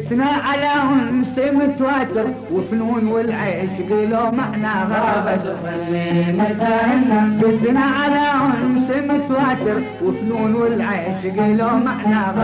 بثنا على انس متواتر وفنون والعشق له معنى غابة تصلي مساء. بثنا على انس متواتر وفنون والعشق له معنى غابة